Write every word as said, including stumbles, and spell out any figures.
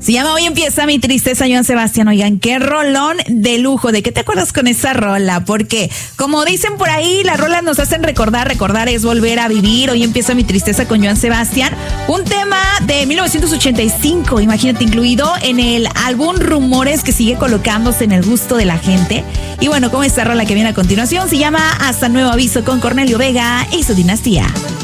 Se llama Hoy Empieza Mi Tristeza, Joan Sebastián. Oigan, qué rolón de lujo. ¿De qué te acuerdas con esa rola? Porque, como dicen por ahí, las rolas nos hacen recordar. Recordar es volver a vivir. Hoy Empieza Mi Tristeza con Joan Sebastián. Un tema de mil novecientos ochenta y cinco, imagínate, incluido en el álbum Rumores, que sigue colocándose en el gusto de la gente. Y bueno, como esta rola que viene a continuación se llama Hasta Nuevo Aviso con Cornelio Vega y su dinastía.